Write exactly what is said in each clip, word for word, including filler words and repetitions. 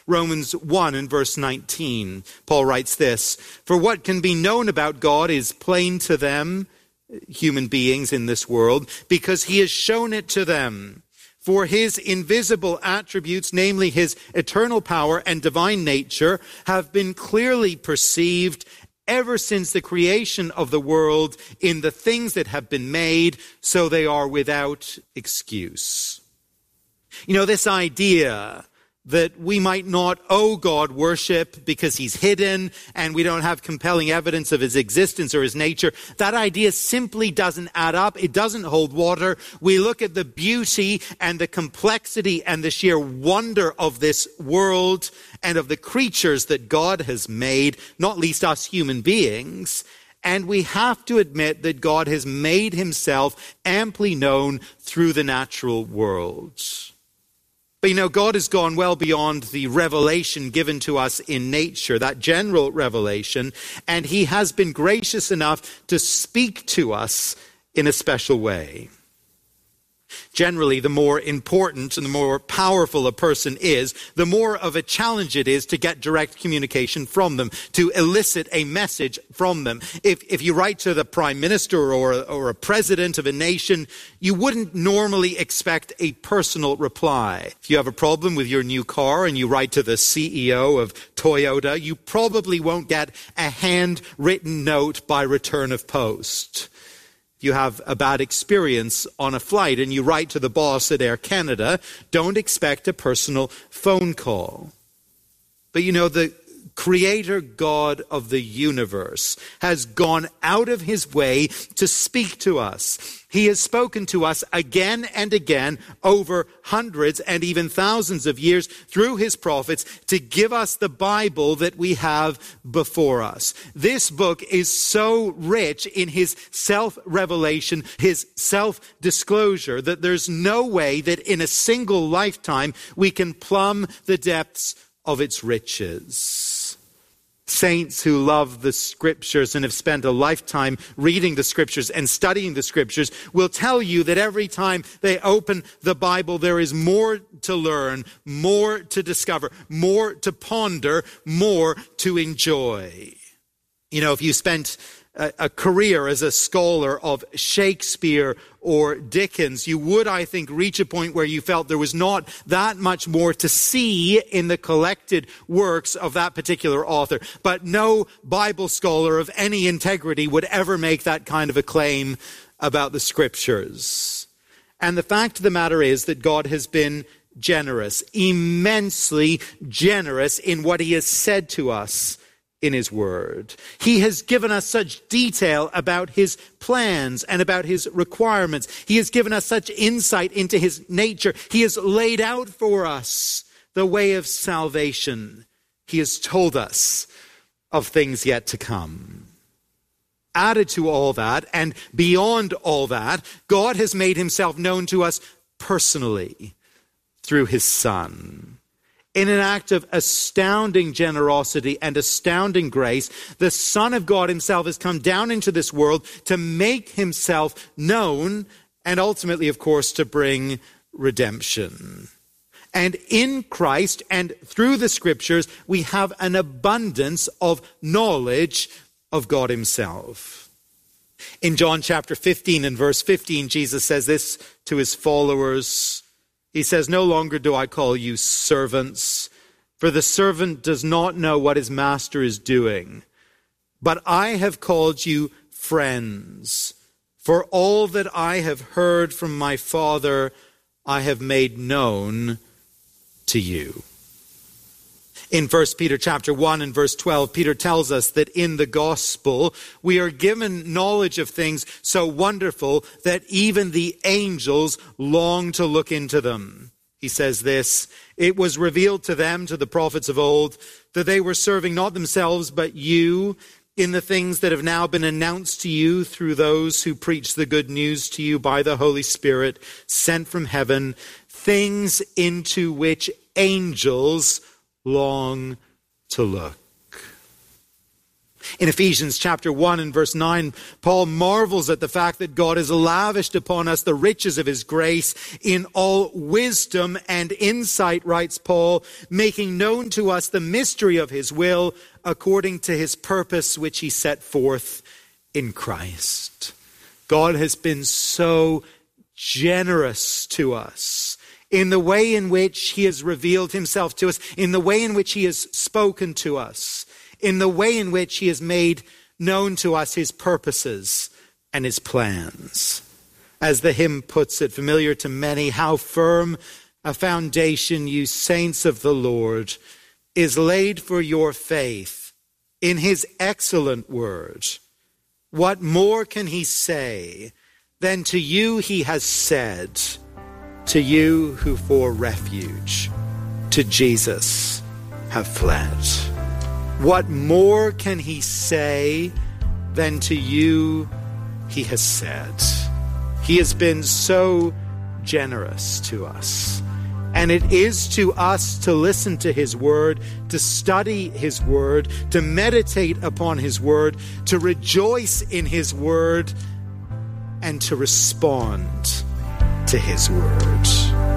Romans one and verse nineteen. Paul writes this, "For what can be known about God is plain to them," human beings in this world, "because he has shown it to them. For his invisible attributes, namely his eternal power and divine nature, have been clearly perceived ever since the creation of the world in the things that have been made, so they are without excuse." You know, this idea that we might not owe God worship because he's hidden and we don't have compelling evidence of his existence or his nature, that idea simply doesn't add up. It doesn't hold water. We look at the beauty and the complexity and the sheer wonder of this world and of the creatures that God has made, not least us human beings, and we have to admit that God has made himself amply known through the natural world. But you know, God has gone well beyond the revelation given to us in nature, that general revelation, and he has been gracious enough to speak to us in a special way. Generally, the more important and the more powerful a person is, the more of a challenge it is to get direct communication from them, to elicit a message from them. If if you write to the prime minister or, or a president of a nation, you wouldn't normally expect a personal reply. If you have a problem with your new car and you write to the C E O of Toyota, you probably won't get a handwritten note by return of post. If you have a bad experience on a flight and you write to the boss at Air Canada, don't expect a personal phone call. But you know, the Creator God of the universe has gone out of his way to speak to us. He has spoken to us again and again over hundreds and even thousands of years through his prophets to give us the Bible that we have before us. This book is so rich in his self-revelation, his self-disclosure, that there's no way that in a single lifetime we can plumb the depths of its riches. Saints who love the scriptures and have spent a lifetime reading the scriptures and studying the scriptures will tell you that every time they open the Bible, there is more to learn, more to discover, more to ponder, more to enjoy. You know, if you spent a, a career as a scholar of Shakespeare or Dickens, you would, I think, reach a point where you felt there was not that much more to see in the collected works of that particular author. But no Bible scholar of any integrity would ever make that kind of a claim about the scriptures. And the fact of the matter is that God has been generous, immensely generous in what he has said to us in his word. He has given us such detail about his plans and about his requirements. He has given us such insight into his nature. He has laid out for us the way of salvation. He has told us of things yet to come. Added to all that and beyond all that, God has made himself known to us personally through his Son. In an act of astounding generosity and astounding grace, the Son of God himself has come down into this world to make himself known and ultimately, of course, to bring redemption. And in Christ and through the scriptures, we have an abundance of knowledge of God himself. In John chapter fifteen and verse fifteen, Jesus says this to his followers. He says, "No longer do I call you servants, for the servant does not know what his master is doing. But I have called you friends, for all that I have heard from my Father, I have made known to you." In First Peter chapter one and verse twelve, Peter tells us that in the gospel, we are given knowledge of things so wonderful that even the angels long to look into them. He says this, "It was revealed to them, to the prophets of old, that they were serving not themselves but you in the things that have now been announced to you through those who preach the good news to you by the Holy Spirit sent from heaven, things into which angels long to look." In Ephesians chapter one and verse nine, Paul marvels at the fact that God has lavished upon us the riches of his grace in all wisdom and insight, writes Paul, making known to us the mystery of his will according to his purpose, which he set forth in Christ. God has been so generous to us in the way in which he has revealed himself to us, in the way in which he has spoken to us, in the way in which he has made known to us his purposes and his plans. As the hymn puts it, familiar to many, how firm a foundation, you saints of the Lord, is laid for your faith in his excellent word. What more can he say than to you he has said, to you who for refuge to Jesus have fled? What more can he say than to you he has said? He has been so generous to us. And it is to us to listen to his word, to study his word, to meditate upon his word, to rejoice in his word, and to respond to his word.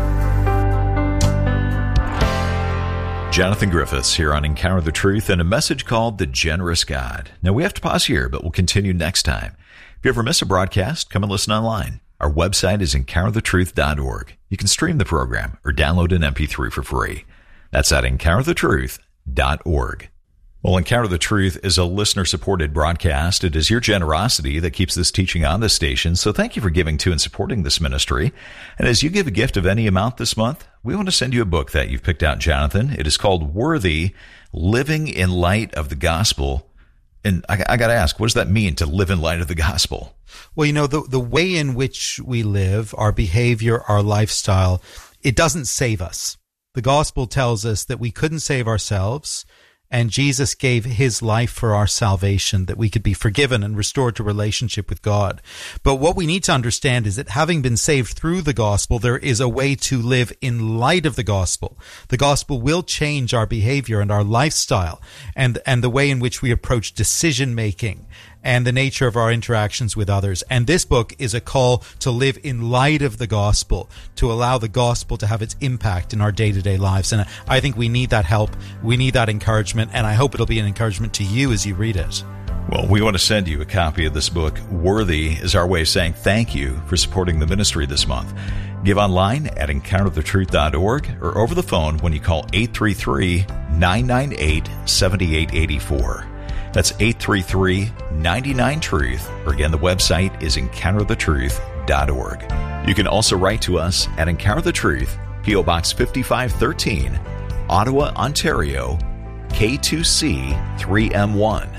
Jonathan Griffiths here on Encounter the Truth and a message called The Generous God. Now we have to pause here, but we'll continue next time. If you ever miss a broadcast, come and listen online. Our website is encounter the truth dot org. You can stream the program or download an M P three for free. That's at encounter the truth dot org. Well, Encounter the Truth is a listener-supported broadcast. It is your generosity that keeps this teaching on this station, so thank you for giving to and supporting this ministry. And as you give a gift of any amount this month, we want to send you a book that you've picked out, Jonathan. It is called Worthy, Living in Light of the Gospel. And I, I got to ask, what does that mean, to live in light of the gospel? Well, you know, the, the way in which we live, our behavior, our lifestyle, it doesn't save us. The gospel tells us that we couldn't save ourselves, and Jesus gave his life for our salvation, that we could be forgiven and restored to relationship with God. But what we need to understand is that having been saved through the gospel, there is a way to live in light of the gospel. The gospel will change our behavior and our lifestyle and, and the way in which we approach decision making and the nature of our interactions with others. And this book is a call to live in light of the gospel, to allow the gospel to have its impact in our day-to-day lives. And I think we need that help. We need that encouragement. And I hope it'll be an encouragement to you as you read it. Well, we want to send you a copy of this book. Worthy is our way of saying thank you for supporting the ministry this month. Give online at encounter the truth dot org or over the phone when you call eight three three, nine nine eight, seven eight eight four. That's eight three three, nine nine, truth, or again, the website is encounter the truth dot org. You can also write to us at Encounter the Truth, P O Box fifty-five thirteen, Ottawa, Ontario, K two C three M one,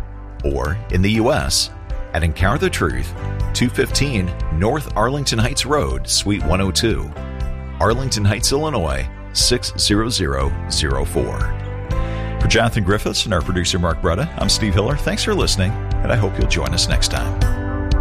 or in the U S at Encounter the Truth, two fifteen North Arlington Heights Road, Suite one oh two, Arlington Heights, Illinois, six zero zero zero four. For Jonathan Griffiths and our producer Mark Brutta, I'm Steve Hiller. Thanks for listening, and I hope you'll join us next time.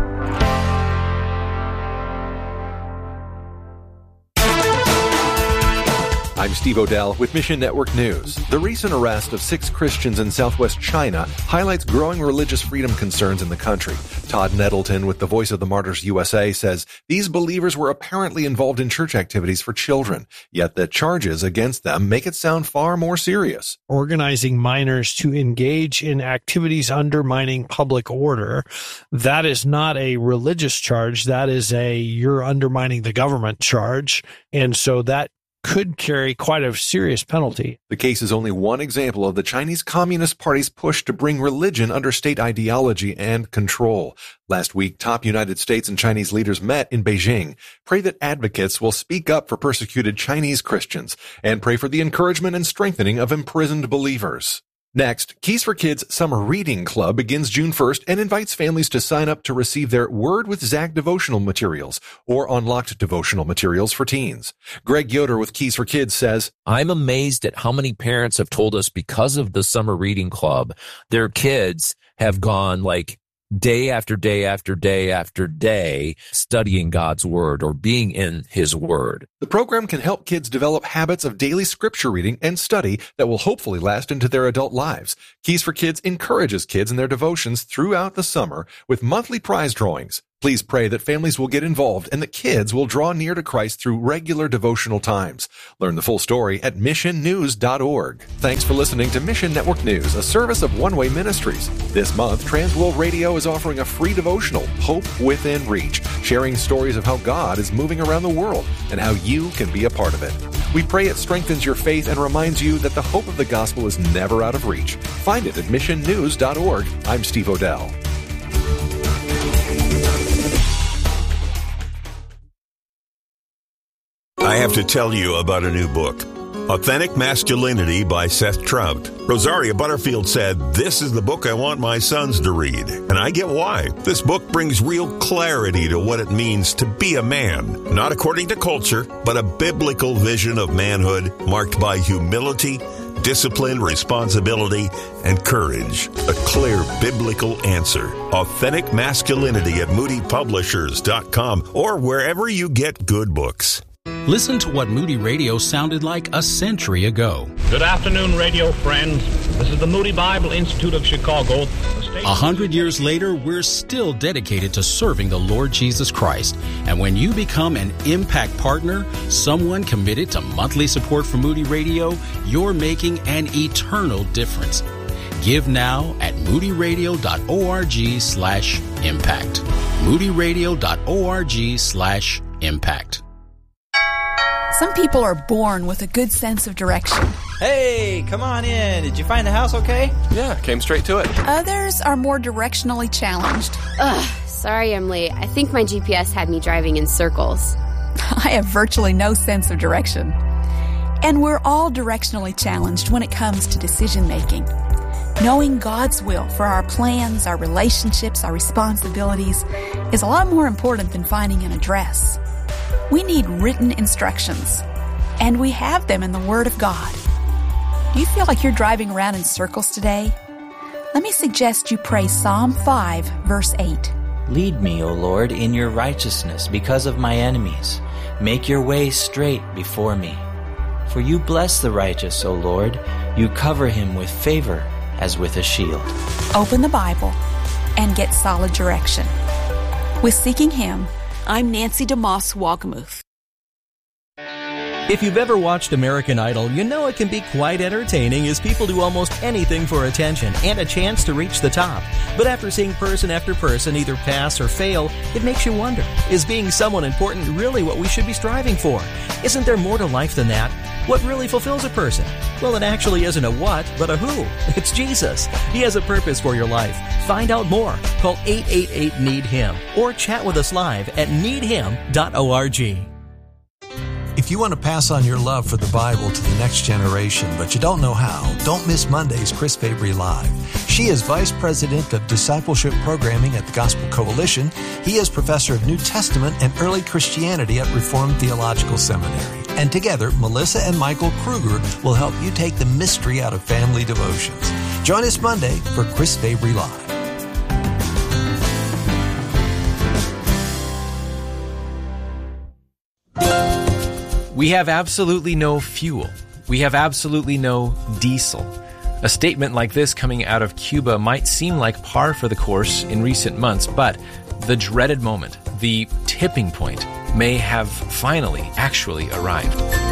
I'm Steve O'Dell with Mission Network News. The recent arrest of six Christians in southwest China highlights growing religious freedom concerns in the country. Todd Nettleton with the Voice of the Martyrs U S A says these believers were apparently involved in church activities for children, yet the charges against them make it sound far more serious. Organizing minors to engage in activities undermining public order, that is not a religious charge. That is a you're undermining the government charge. And so that could carry quite a serious penalty. The case is only one example of the Chinese Communist Party's push to bring religion under state ideology and control. Last week, top United States and Chinese leaders met in Beijing. Pray that advocates will speak up for persecuted Chinese Christians and pray for the encouragement and strengthening of imprisoned believers. Next, Keys for Kids Summer Reading Club begins June first and invites families to sign up to receive their Word with Zach devotional materials or Unlocked devotional materials for teens. Greg Yoder with Keys for Kids says, I'm amazed at how many parents have told us because of the Summer Reading Club, their kids have gone like day after day after day after day studying God's Word or being in His Word. The program can help kids develop habits of daily scripture reading and study that will hopefully last into their adult lives. Keys for Kids encourages kids in their devotions throughout the summer with monthly prize drawings. Please pray that families will get involved and that kids will draw near to Christ through regular devotional times. Learn the full story at mission news dot org. Thanks for listening to Mission Network News, a service of One Way Ministries. This month, Transworld Radio is offering a free devotional, Hope Within Reach, sharing stories of how God is moving around the world and how you can be a part of it. We pray it strengthens your faith and reminds you that the hope of the gospel is never out of reach. Find it at mission news dot org. I'm Steve Odell. I have to tell you about a new book, Authentic Masculinity by Seth Trout. Rosaria Butterfield said, "This is the book I want my sons to read." And I get why. This book brings real clarity to what it means to be a man, not according to culture, but a biblical vision of manhood marked by humility, discipline, responsibility, and courage. A clear biblical answer. Authentic Masculinity at moody publishers dot com or wherever you get good books. Listen to what Moody Radio sounded like a century ago. Good afternoon, radio friends. This is the Moody Bible Institute of Chicago. A hundred years later, we're still dedicated to serving the Lord Jesus Christ. And when you become an Impact Partner, someone committed to monthly support for Moody Radio, you're making an eternal difference. Give now at moody radio dot org slash impact. moody radio dot org slash impact. Some people are born with a good sense of direction. Hey, come on in. Did you find the house okay? Yeah, came straight to it. Others are more directionally challenged. Ugh, sorry I'm late. I think my G P S had me driving in circles. I have virtually no sense of direction. And we're all directionally challenged when it comes to decision making. Knowing God's will for our plans, our relationships, our responsibilities is a lot more important than finding an address. We need written instructions, and we have them in the Word of God. Do you feel like you're driving around in circles today? Let me suggest you pray Psalm five, verse eight. Lead me, O Lord, in your righteousness because of my enemies. Make your way straight before me. For you bless the righteous, O Lord. You cover him with favor as with a shield. Open the Bible and get solid direction. With Seeking Him, I'm Nancy DeMoss Wogmuth. If you've ever watched American Idol, you know it can be quite entertaining as people do almost anything for attention and a chance to reach the top. But after seeing person after person either pass or fail, it makes you wonder, is being someone important really what we should be striving for? Isn't there more to life than that? What really fulfills a person? Well, it actually isn't a what, but a who. It's Jesus. He has a purpose for your life. Find out more. Call eight eight eight, need him or chat with us live at need him dot org. If you want to pass on your love for the Bible to the next generation, but you don't know how, don't miss Monday's Chris Fabry Live. She is Vice President of Discipleship Programming at the Gospel Coalition. He is Professor of New Testament and Early Christianity at Reformed Theological Seminary. And together, Melissa and Michael Kruger will help you take the mystery out of family devotions. Join us Monday for Chris Fabry Live. We have absolutely no fuel. We have absolutely no diesel. A statement like this coming out of Cuba might seem like par for the course in recent months, but the dreaded moment, the tipping point, may have finally actually arrived.